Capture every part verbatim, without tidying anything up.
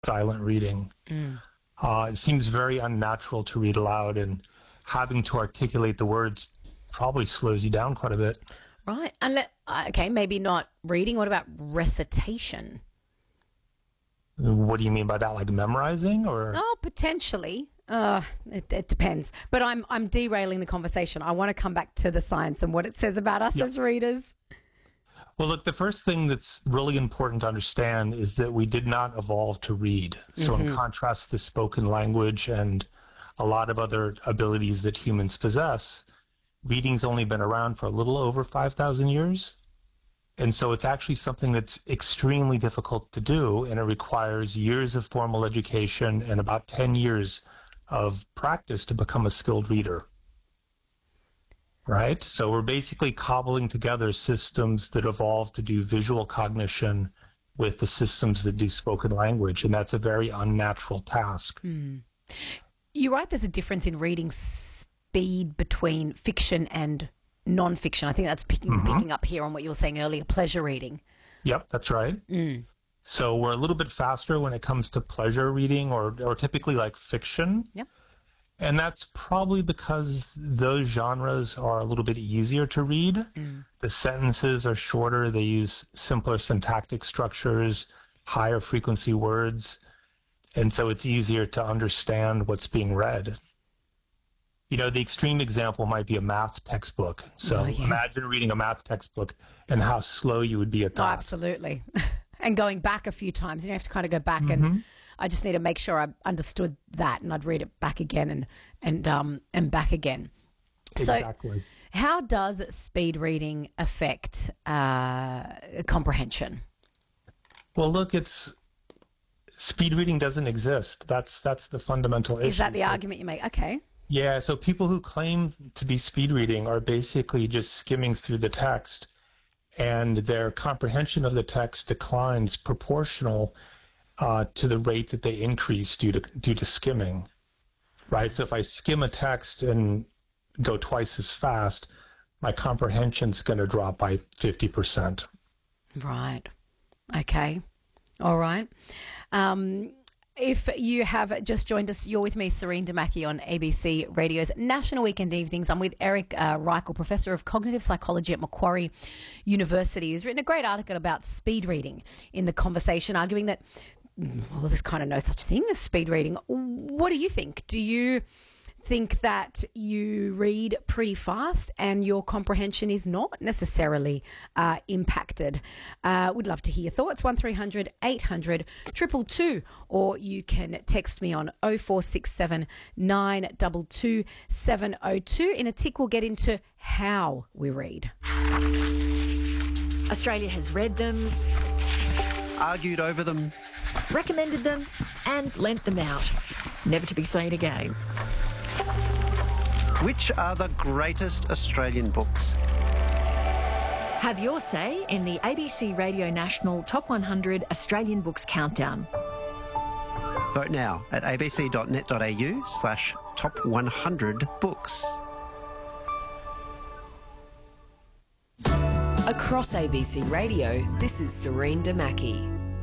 silent reading. Mm. Uh, it seems very unnatural to read aloud, and having to articulate the words probably slows you down quite a bit. Right. And let, okay, maybe not reading. What about recitation? What do you mean by that? Like memorizing, or? Oh, potentially. Uh, it, it depends. But I'm I'm derailing the conversation. I want to come back to the science and what it says about us Yep. as readers. Well, look, the first thing that's really important to understand is that we did not evolve to read. So Mm-hmm. in contrast to spoken language and a lot of other abilities that humans possess, reading's only been around for a little over five thousand years. And so it's actually something that's extremely difficult to do, and it requires years of formal education and about ten years of practice to become a skilled reader. Right? So we're basically cobbling together systems that evolved to do visual cognition with the systems that do spoken language, and that's a very unnatural task. Mm. You're right, there's a difference in reading speed between fiction and non-fiction. I think that's picking, Mhm. picking up here on what you were saying earlier, pleasure reading. Yep, that's right. Mm. So we're a little bit faster when it comes to pleasure reading, or, or typically like fiction. Yep. And that's probably because those genres are a little bit easier to read. Mm. The sentences are shorter. They use simpler syntactic structures, higher frequency words. And so it's easier to understand what's being read. You know, the extreme example might be a math textbook. So Oh, yeah. imagine reading a math textbook and how slow you would be at Oh, that. absolutely. And going back a few times. You have to kind of go back Mm-hmm. and I just need to make sure I understood that, and I'd read it back again and and um and back again. Exactly. So how does speed reading affect uh, comprehension? Well, look, it's speed reading doesn't exist. That's that's the fundamental issue. Is that the So- argument you make? Okay. Yeah, so people who claim to be speed reading are basically just skimming through the text, and their comprehension of the text declines proportional uh, to the rate that they increase due to due to skimming, right? So if I skim a text and go twice as fast, my comprehension's going to drop by fifty percent. Right. Okay. All right. Um, if you have just joined us, you're with me, Serene Damaki, on A B C Radio's National Weekend Evenings. I'm with Eric uh, Reichel, Professor of Cognitive Psychology at Macquarie University, who's written a great article about speed reading in The Conversation, arguing that, well, there's kind of no such thing as speed reading. What do you think? Do you think that you read pretty fast and your comprehension is not necessarily uh, impacted? Uh, would love to hear your thoughts. one three hundred eight hundred two two two, or you can text me on oh four six seven nine two two seven oh two. In a tick, we'll get into how we read. Australia has read them, Argued over them. recommended them, and lent them out. Never to be seen again. Which are the greatest Australian books? Have your say in the A B C Radio National Top one hundred Australian Books Countdown. Vote now at abc.net.au slash top 100 books. Across A B C Radio, this is Serene Damaki.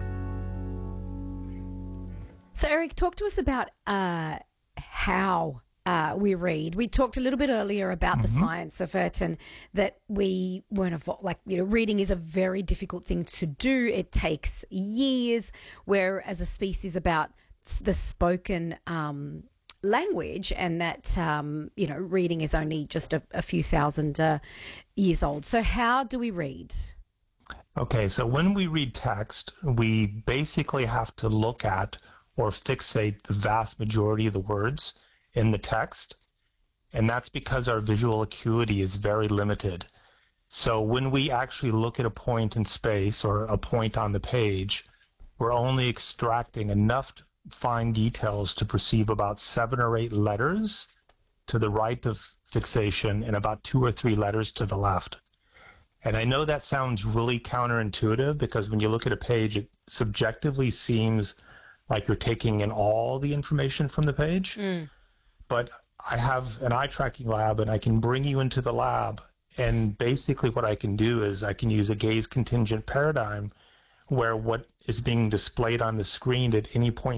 So, Eric, talk to us about uh, how uh, we read. We talked a little bit earlier about the science of it, and that we weren't evol- like you know, reading is a very difficult thing to do. It takes years. We're as a species about the spoken um, language, and that um, you know, reading is only just a, a few thousand uh, years old. So, how do we read? Okay, so when we read text, we basically have to look at or fixate the vast majority of the words in the text, and that's because our visual acuity is very limited. So when we actually look at a point in space or a point on the page, we're only extracting enough fine details to perceive about seven or eight letters to the right of fixation and about two or three letters to the left. And I know that sounds really counterintuitive, because when you look at a page, it subjectively seems like you're taking in all the information from the page. Mm. But I have an eye tracking lab, and I can bring you into the lab. And basically what I can do is I can use a gaze contingent paradigm where what is being displayed on the screen at any point